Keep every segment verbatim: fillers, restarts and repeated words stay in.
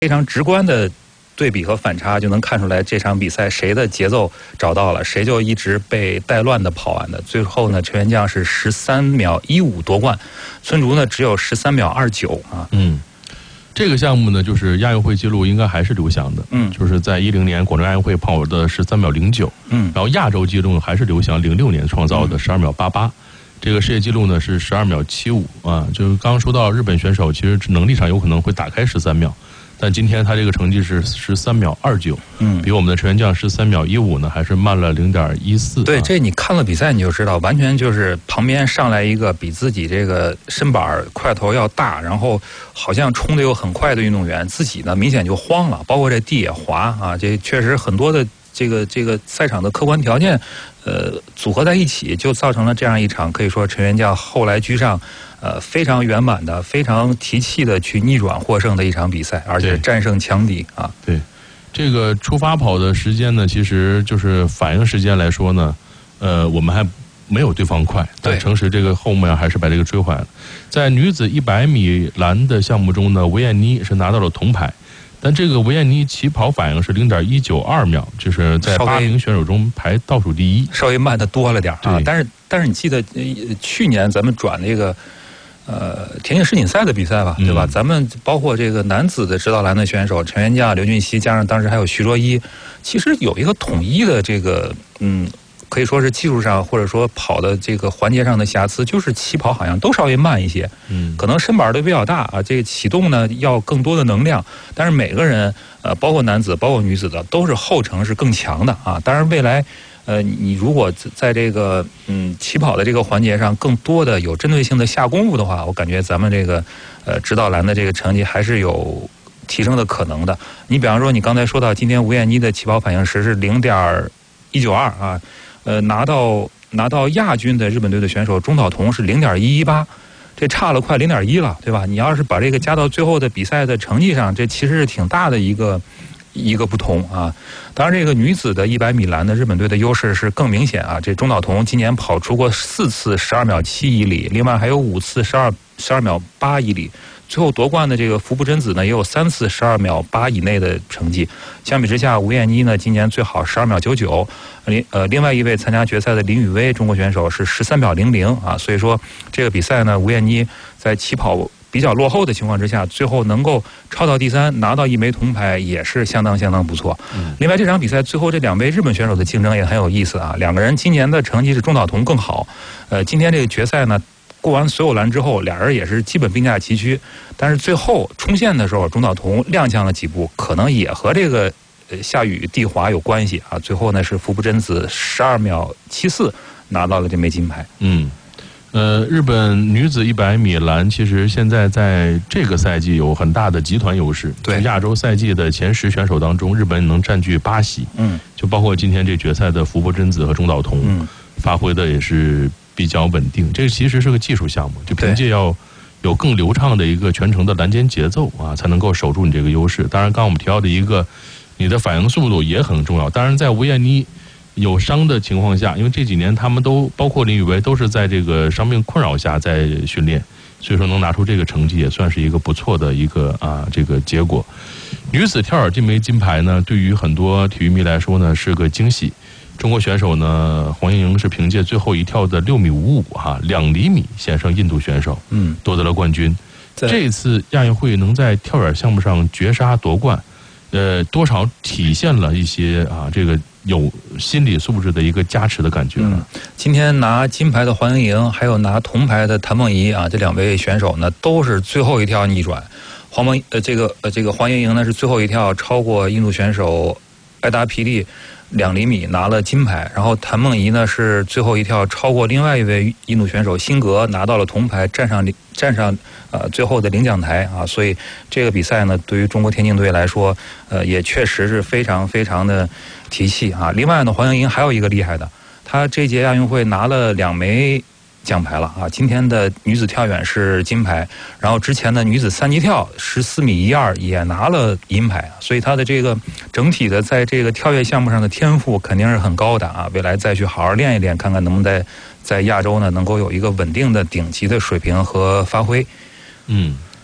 非常直观的对比和反差，就能看出来这场比赛谁的节奏找到了，谁就一直被带乱的跑完的。最后呢，陈元将是十三秒一五夺冠，孙竹呢只有十三秒二九啊。 嗯，这个项目呢，就是亚运会纪录应该还是刘翔的， 嗯， 就是在一零年广州亚运会跑的十三秒零九， 嗯， 然后亚洲纪录还是刘翔零六年创造的十二秒八八。这个世界纪录呢是十二秒七五啊，就是刚刚说到日本选手其实能力上有可能会打开十三秒，但今天他这个成绩是十三秒二九，嗯，比我们的陈元将十三秒一五呢还是慢了零点一四。 对，这你看了比赛你就知道，完全就是旁边上来一个比自己这个身板块头要大，然后好像冲得又很快的运动员，自己呢明显就慌了，包括这地也滑啊，这确实很多的这个这个赛场的客观条件。呃，组合在一起，就造成了这样一场可以说陈元将后来居上，呃，非常圆满的、非常提气的去逆转获胜的一场比赛，而且战胜强敌啊。 对，这个出发跑的时间呢，其实就是反应时间来说呢，呃，我们还没有对方快，但诚实这个后面还是把这个追回来了。在女子一百米栏的项目中呢，维艳妮是拿到了铜牌。但这个维艳妮起跑反应是零点一九二秒，就是在八名选手中排倒数第一， 稍微慢的多了点啊。但是但是你记得、呃、去年咱们转那个呃田径世锦赛的比赛吧，对吧？嗯、咱们包括这个男子的直道栏的选手陈元将、刘俊熙，加上当时还有徐卓一，其实有一个统一的这个嗯。可以说是技术上或者说跑的这个环节上的瑕疵，就是起跑好像都稍微慢一些，嗯，可能身板都比较大啊，这个启动呢要更多的能量，但是每个人呃，包括男子包括女子的，都是后程是更强的啊。当然未来呃，你如果在这个嗯起跑的这个环节上更多的有针对性的下功夫的话，我感觉咱们这个呃直道栏的这个成绩还是有提升的可能的。你比方说你刚才说到今天吴艳妮的起跑反应时是零点一九二啊。呃，拿到拿到亚军的日本队的选手中岛瞳是零点一一八，这差了快零点一了，对吧？你要是把这个加到最后的比赛的成绩上，这其实是挺大的一个一个不同啊。当然，这个女子的一百米栏的日本队的优势是更明显啊。这中岛瞳今年跑出过四次十二秒七以里，另外还有五次十二十二秒八以里。最后夺冠的这个福部真子呢，也有三次十二秒八以内的成绩。相比之下，吴艳妮呢今年最好十二秒九九。另呃，另外一位参加决赛的林雨薇，中国选手是十三秒零零啊。所以说这个比赛呢，吴艳妮在起跑比较落后的情况之下，最后能够超到第三，拿到一枚铜牌，也是相当相当不错。嗯、另外这场比赛最后这两位日本选手的竞争也很有意思啊。两个人今年的成绩是中岛瞳更好。呃，今天这个决赛呢。过完所有栏之后，俩人也是基本并驾齐驱，但是最后冲线的时候，中岛瞳踉跄了几步，可能也和这个呃下雨地滑有关系啊。最后呢是福部真子十二秒七四拿到了这枚金牌。 嗯，呃，日本女子一百米栏其实现在在这个赛季有很大的集团优势。 对， 亚洲赛季的前十选手当中，日本能占据八席。嗯，就包括今天这决赛的福部真子和中岛瞳，嗯，发挥的也是。比较稳定，这其实是个技术项目，就凭借要有更流畅的一个全程的栏间节奏啊，才能够守住你这个优势。当然，刚刚我们提到的一个，你的反应速度也很重要。当然，在吴艳妮有伤的情况下，因为这几年他们都包括林雨薇都是在这个伤病困扰下在训练，所以说能拿出这个成绩也算是一个不错的一个啊这个结果。女子跳远这枚金牌呢，对于很多体育迷来说呢是个惊喜。中国选手呢，黄莹莹是凭借最后一跳的六米五五哈两厘米险胜印度选手，嗯，夺得了冠军。这次亚运会能在跳远项目上绝杀夺冠，呃，多少体现了一些啊这个有心理素质的一个加持的感觉了。 嗯、今天拿金牌的黄莹莹，还有拿铜牌的谭梦怡啊，这两位选手呢，都是最后一跳逆转。黄梦呃这个呃这个黄莹莹呢是最后一跳超过印度选手艾达皮利。两厘米拿了金牌，然后谭梦怡呢是最后一跳超过另外一位印度选手辛格拿到了铜牌，站上站上呃最后的领奖台啊，所以这个比赛呢对于中国田径队来说，呃也确实是非常非常的提气啊。另外呢，黄莹莹还有一个厉害的，她这届亚运会拿了两枚奖牌了啊！今天的女子跳远是金牌，然后之前的女子三级跳十四米一二也拿了银牌，所以她的这个整体的在这个跳跃项目上的天赋肯定是很高的啊！未来再去好好练一练，看看能不能在在亚洲呢能够有一个稳定的顶级的水平和发挥。 嗯。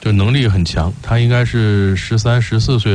就能力很强，他应该是十三、十四岁。